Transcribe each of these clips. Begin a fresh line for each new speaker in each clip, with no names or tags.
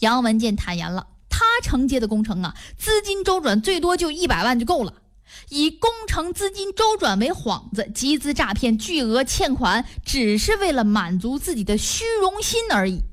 杨文健坦言了，他承接的工程啊，资金周转最多就100万就够了。以工程资金周转为幌子，集资诈骗巨额欠款，只是为了满足自己的虚荣心而已。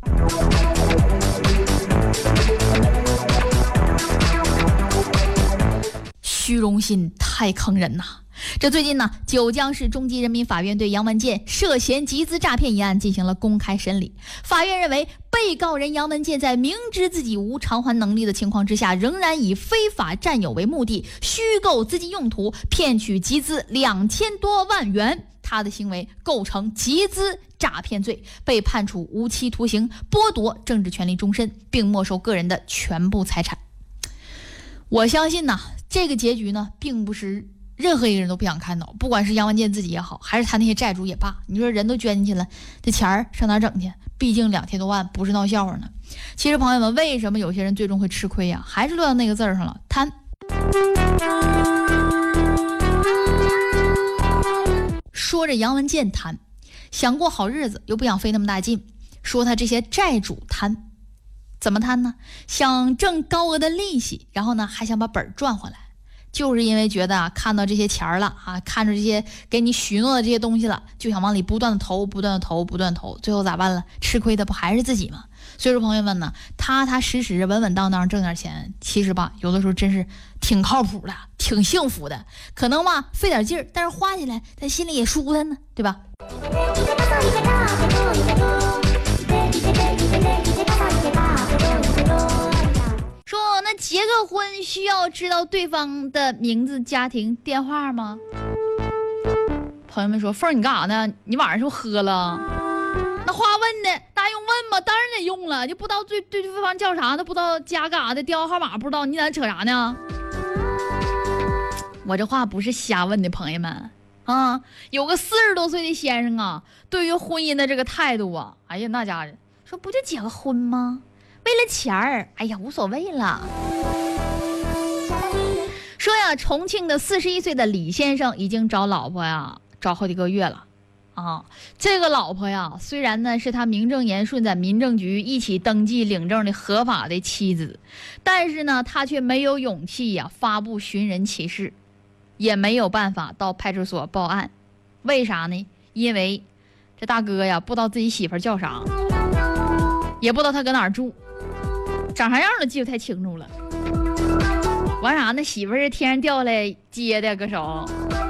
虚荣心太坑人呐！这最近呢，九江市中级人民法院对杨文健涉嫌集资诈骗一案进行了公开审理。法院认为，被告人杨文健在明知自己无偿还能力的情况之下，仍然以非法占有为目的，虚构资金用途，骗取集资2000多万元。他的行为构成集资诈骗罪，被判处无期徒刑，剥夺政治权利终身，并没收个人的全部财产。我相信呢，这个结局呢，并不是任何一个人都不想看到，不管是杨文健自己也好，还是他那些债主也罢。你说人都捐进去了，这钱儿上哪整去？毕竟2000多万不是闹笑话呢。其实朋友们，为什么有些人最终会吃亏呀？还是落到那个字上了，贪。说着杨文健贪，想过好日子又不想费那么大劲，说他这些债主贪。怎么贪呢？想挣高额的利息，然后呢还想把本赚回来。就是因为觉得啊，看到这些钱了啊，看着这些给你许诺的这些东西了，就想往里不断的投，最后咋办了？吃亏的不还是自己吗？所以说朋友们呢，踏踏实实稳稳当当挣点钱，其实吧，有的时候真是挺靠谱的，挺幸福的。可能嘛费点劲儿，但是花起来他心里也舒坦呢，对吧？说那结个婚需要知道对方的名字、家庭、电话吗？朋友们说，凤儿你干啥呢？你晚上是不是喝了？那话问的那用问吗？当然得用了，就不知道对方叫啥，都不知道家干啥的，电话号码不知道，你在那扯啥呢？我这话不是瞎问的，朋友们啊，有个40多岁的先生啊，对于婚姻的这个态度啊，哎呀那家人说不就结个婚吗？为了钱儿，哎呀，无所谓了。说呀，重庆的41岁的李先生已经找老婆呀，找好几个月了啊。这个老婆呀，虽然呢是他名正言顺在民政局一起登记领证的合法的妻子，但是呢，他却没有勇气呀发布寻人启事，也没有办法到派出所报案。为啥呢？因为这大哥呀，不知道自己媳妇叫啥，也不知道他搁哪儿住。长啥样都记不太清楚了。完啥呢？媳妇儿是天上掉下来接的，搁手。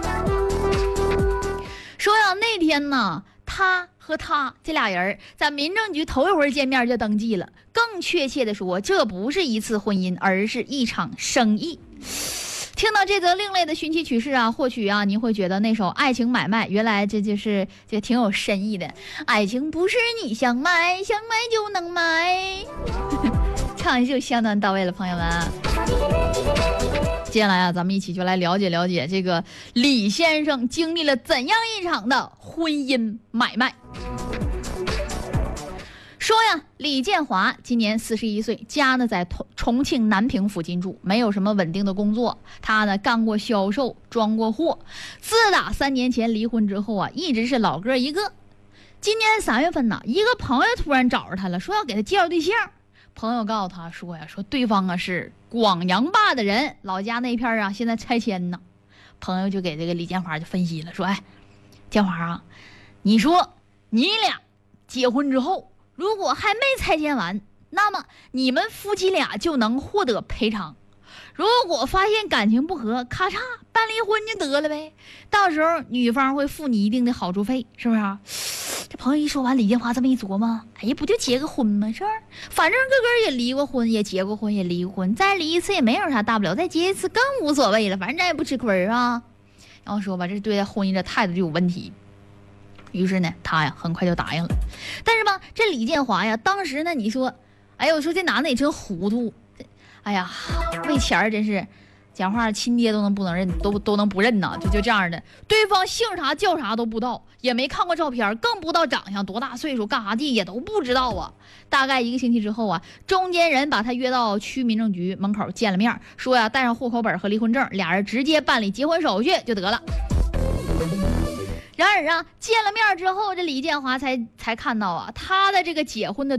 说呀，那天呢，他和他这俩人在民政局头一回见面就登记了。更确切的说，这不是一次婚姻，而是一场生意。听到这则另类的寻妻启事啊，或许啊，您会觉得那首《爱情买卖》原来这挺有深意的。爱情不是你想买就能买。唱一首相当到位了，朋友们。接下来啊，咱们一起就来了解了解这个李先生经历了怎样一场的婚姻买卖。说呀，李建华今年41岁，家呢在重庆南平附近住，没有什么稳定的工作。他呢干过销售，装过货。自打3年前离婚之后啊，一直是老哥一个。今年3月份呢，一个朋友突然找着他了，说要给他介绍对象。朋友告诉他说呀，说对方啊是广阳坝的人，老家那片啊现在拆迁呢。朋友就给这个李建华就分析了，说，哎，建华啊，你说你俩结婚之后，如果还没拆迁完，那么你们夫妻俩就能获得赔偿。如果发现感情不和，咔嚓办离婚就得了呗。到时候女方会付你一定的好处费，是不是啊？这朋友一说完，李建华这么一琢磨，哎呀，不就结个婚吗？是不是？反正个也离过婚，也结过婚，也离过婚，再离一次也没有啥大不了，再结一次更无所谓了，反正咱也不吃亏啊。然后说吧，这对待婚姻这态度就有问题。于是呢，他呀很快就答应了。但是吧，这李建华呀，当时呢，你说，哎呦，我说这男的也真糊涂，哎呀，为钱儿真是讲话亲爹都能不能认，都能不认呐，就这样的。对方姓啥叫啥都不知道，也没看过照片，更不知道长相，多大岁数，干啥地也都不知道啊。大概1个星期之后啊，中间人把他约到区民政局门口见了面，说呀带上户口本和离婚证，俩人直接办理结婚手续就得了。然而啊，见了面之后，这李建华才看到啊，他的这个结婚的